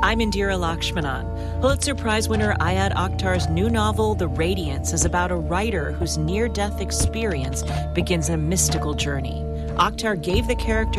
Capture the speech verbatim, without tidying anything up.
I'm Indira Lakshmanan. Pulitzer Prize winner Ayad Akhtar's new novel, The Radiance, is about a writer whose near-death experience begins a mystical journey. Akhtar gave the character